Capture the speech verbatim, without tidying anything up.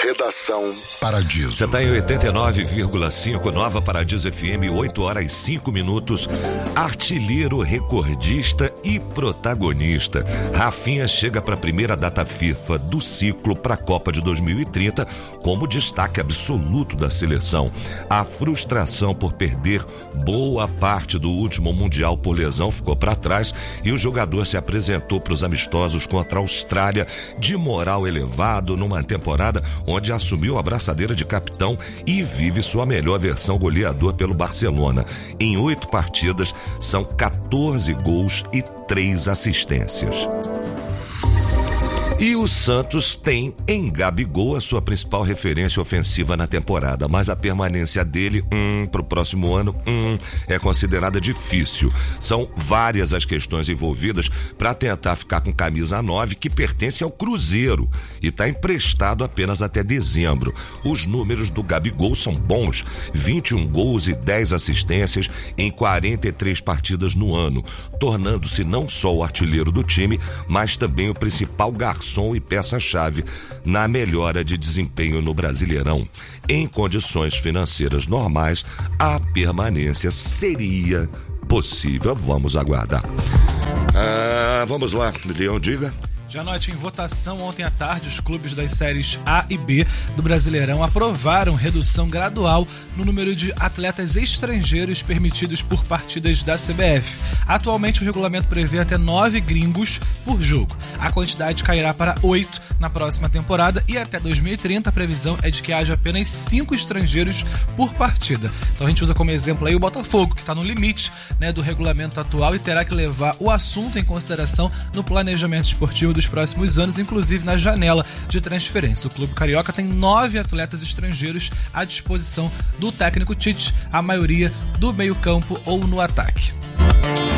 Redação Paradiso. Você está em oitenta e nove vírgula cinco, Nova Paradiso F M, oito horas e cinco minutos. Artilheiro, recordista e protagonista. Rafinha chega para a primeira data FIFA do ciclo para a Copa de dois mil e trinta como destaque absoluto da seleção. A frustração por perder boa parte do último Mundial por lesão ficou para trás e o jogador se apresentou para os amistosos contra a Austrália de moral elevado numa temporada onde assumiu a braçadeira de capitão e vive sua melhor versão goleador pelo Barcelona. Em oito partidas, são quatorze gols e três assistências. E o Santos tem em Gabigol a sua principal referência ofensiva na temporada, mas a permanência dele, hum, para o próximo ano, hum, é considerada difícil. São várias as questões envolvidas para tentar ficar com camisa nove, que pertence ao Cruzeiro e está emprestado apenas até dezembro. Os números do Gabigol são bons, vinte e um gols e dez assistências em quarenta e três partidas no ano, tornando-se não só o artilheiro do time, mas também o principal garçom som e peça-chave na melhora de desempenho no Brasileirão. Em condições financeiras normais, a permanência seria possível. Vamos aguardar. Ah, vamos lá, Leão, diga. Janote, em votação ontem à tarde, os clubes das séries A e B do Brasileirão aprovaram redução gradual no número de atletas estrangeiros permitidos por partidas da C B F. Atualmente, o regulamento prevê até nove gringos por jogo. A quantidade cairá para oito na próxima temporada e até dois mil e trinta a previsão é de que haja apenas cinco estrangeiros por partida. Então a gente usa como exemplo aí o Botafogo, que está no limite, né, do regulamento atual e terá que levar o assunto em consideração no planejamento esportivo dos próximos anos, inclusive na janela de transferência. O clube carioca tem nove atletas estrangeiros à disposição do técnico Tite, a maioria do meio-campo ou no ataque.